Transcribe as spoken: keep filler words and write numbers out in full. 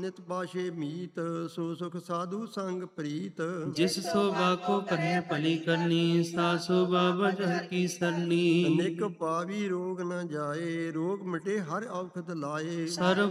ਨਿਤ ਪਾਸ਼ੇ ਮੀਤ, ਸੋ ਸੁਖ ਸਾਧੂ ਸੰਗ ਪ੍ਰੀਤ। ਜਿਸ ਸੋਭਾ ਕੋ ਕਰੇ ਭਲੀ ਕਰਨੀ, ਸਾ ਸੋਭਾ ਬਜਹ ਕੀ ਸਰਨੀ। ਅਨੇਕ ਪਾਵੀ ਰੋਗ ਨ ਜਾਏ, ਰੋਗ ਮਿਟੇ ਹਰ ਔਖਦ ਲਾਏ। ਸਰਬ